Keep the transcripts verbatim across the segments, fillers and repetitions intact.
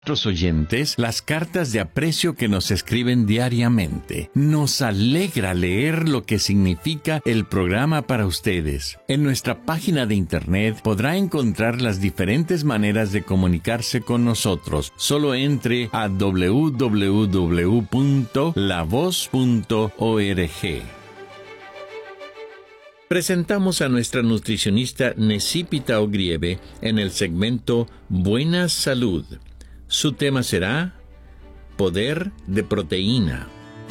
Nuestros oyentes las cartas de aprecio que nos escriben diariamente. Nos alegra leer lo que significa el programa para ustedes. En nuestra página de internet podrá encontrar las diferentes maneras de comunicarse con nosotros. Solo entre a doble u doble u doble u punto la voz punto org. Presentamos a nuestra nutricionista Necipita Ogrieve en el segmento Buena Salud. Su tema será Poder de Proteína.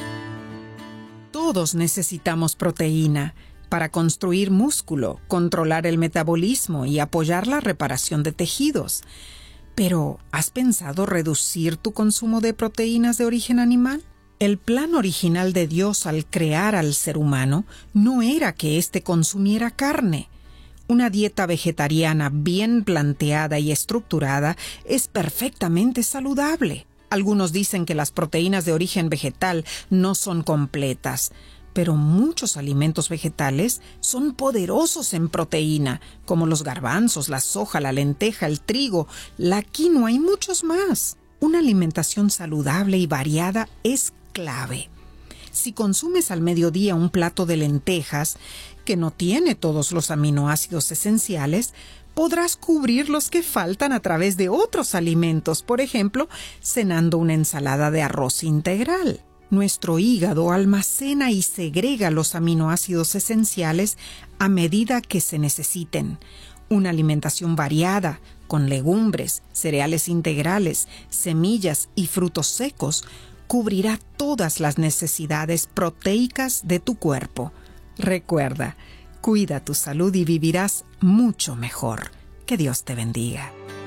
Todos necesitamos proteína para construir músculo, controlar el metabolismo y apoyar la reparación de tejidos. Pero, ¿has pensado reducir tu consumo de proteínas de origen animal? El plan original de Dios al crear al ser humano no era que éste consumiera carne. Una dieta vegetariana bien planteada y estructurada es perfectamente saludable. Algunos dicen que las proteínas de origen vegetal no son completas, pero muchos alimentos vegetales son poderosos en proteína, como los garbanzos, la soja, la lenteja, el trigo, la quinoa y muchos más. Una alimentación saludable y variada es clave. Si consumes al mediodía un plato de lentejas, que no tiene todos los aminoácidos esenciales, podrás cubrir los que faltan a través de otros alimentos, por ejemplo, cenando una ensalada de arroz integral. Nuestro hígado almacena y segrega los aminoácidos esenciales a medida que se necesiten. Una alimentación variada, con legumbres, cereales integrales, semillas y frutos secos, cubrirá todas las necesidades proteicas de tu cuerpo. Recuerda, cuida tu salud y vivirás mucho mejor. Que Dios te bendiga.